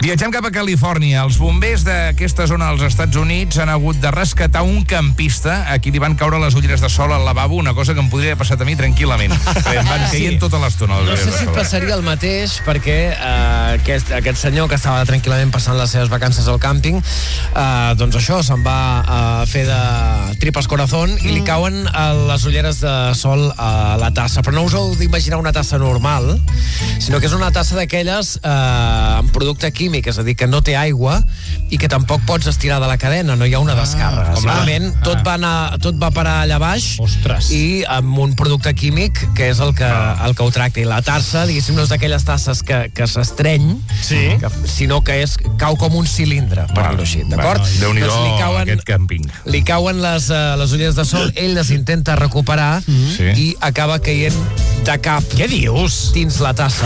Viatgem cap a Califòrnia. Els bombers d'aquesta zona als Estats Units han hagut de rescatar un campista a qui li van caure les ulleres de sol al lavabo, una cosa que em podria haver passat a mi tranquil·lament. Em van caient tota l'estona. No sé si passaria el mateix, perquè aquest senyor que estava tranquil·lament passant les seves vacances al càmping, doncs això, se'n va fer de tripas corazón i li cauen les ulleres de sol a la tassa. Però no us heu d'imaginar una tassa normal, sinó que és una tassa d'aquelles amb producte químic, és a dir, que no té aigua i que tampoc pots estirar de la cadena, no hi ha una descàrrega. Simplement tot va parar allà baix. Ostres. I amb un producte químic que és el que ho tracta. I la tassa, diguéssim, no és d'aquelles tasses que s'estreny, sinó que cau com un cilindre, per dir-ho així, d'acord? Déu-n'hi-do aquest càmping. Li cauen les ulleres de sol, ell les intenta recuperar i acaba caient de cap. Què dius? Dins la tassa.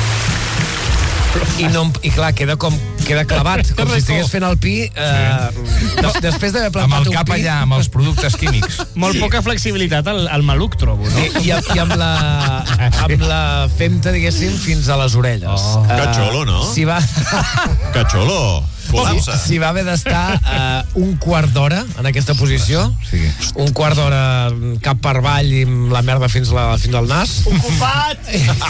I clar, queda clavat, com si estigués fent el pi després d'haver plantat un pi. Amb el cap allà, amb els productes químics. Molt poca flexibilitat al maluc, trobo, no? I amb la femta, diguéssim, fins a les orelles. Que xulo, no? Que xulo. S'hi va haver d'estar un quart d'hora en aquesta posició, un quart d'hora cap per avall i amb la merda fins al nas. Ocupat!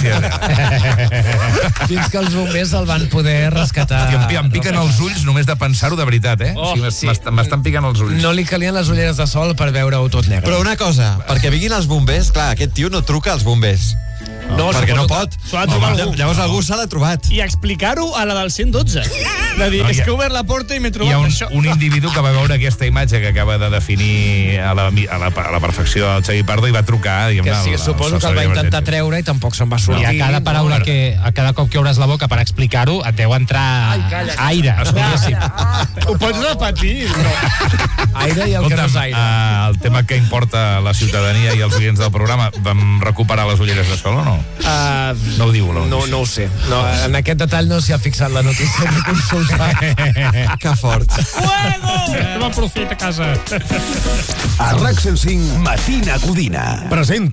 Fins que els bombers el van poder rescatar. Em piquen els ulls només de pensar-ho de veritat, eh? M'estan picant els ulls. No li calien les ulleres de sol per veure-ho tot negre. Però una cosa, perquè vinguin els bombers, clar, aquest tio no truca als bombers. No, perquè no pot. Llavors algú se l'ha trobat. I explicar-ho a la del 112. De dir, és que he obert la porta i m'he trobat això. Hi ha un individu que va veure aquesta imatge que acaba de definir a la perfecció el Xavi Pardo i va trucar. Suposo que el va intentar treure i tampoc se'n va sortir. I a cada paraula a cada cop que obres la boca per explicar-ho et deu entrar aire. Ho pots repetir? Aire i el que no és aire. El tema que importa la ciutadania i els clients del programa, vam recuperar les ulleres de sol o no? No ho diu, no ho sé. En aquest detall no s'hi ha fixat la notícia de consultar. Que fort. Fuego! No aprofita a casa. A RAC 105, Matina Codina. Presenta